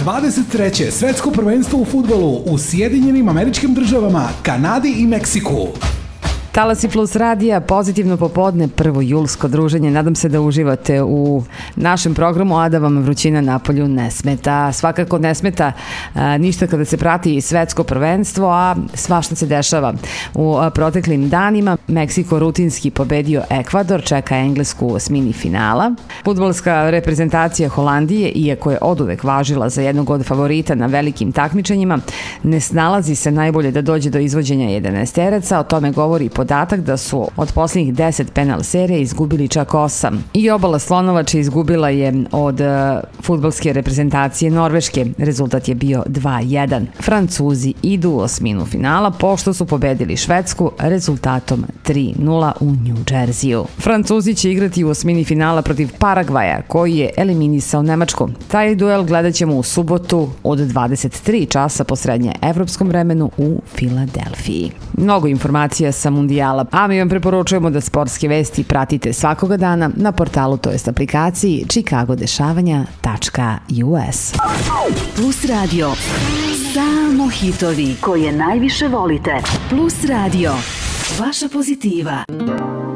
23. svetsko prvenstvo u fudbalu u Sjedinjenim Američkim Državama, Kanadi i Meksiku. Talasi Plus radija, pozitivno popodne, prvo julsko druženje. Nadam se da uživate u našem programu, a da vam vrućina napolju ne smeta. Svakako ne smeta ništa kada se prati svetsko prvenstvo, a svašta se dešava u proteklim danima. Meksiko rutinski pobedio Ekvador, čeka Englesku s mini finala. Fudbalska reprezentacija Holandije, iako je oduvek važila za jednog od favorita na velikim takmičenjima, ne snalazi se najbolje da dođe do izvođenja 11-teraca. O tome govori podatak da su od posljednjih 10 penal serija izgubili čak 8. I obala Slonovača izgubila je od fudbalske reprezentacije Norveške. Rezultat je bio 2-1. Francuzi idu u osminu finala pošto su pobedili Švedsku rezultatom 3-0 u New Jerseyu. Francuzi će igrati u osmini finala protiv Paragvaja koji je eliminisao Nemačku. Taj duel gledat ćemo u subotu od 23 časa po srednje evropskom vremenu u Filadelfiji. Mnogo informacija sa Mundijala, a mi vam preporučujemo da sportske vesti pratite svakoga dana na portalu, to jest aplikaciji chicagodešavanja.us. Plus Radio. Samo hitovi koje najviše volite. Plus Radio. Vaša pozitiva.